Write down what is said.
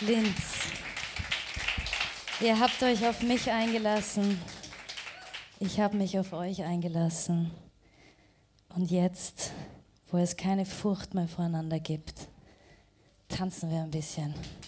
Linz. Ihr habt euch auf mich eingelassen. Ich habe mich auf euch eingelassen. Und jetzt, wo es keine Furcht mehr voreinander gibt, tanzen wir ein bisschen.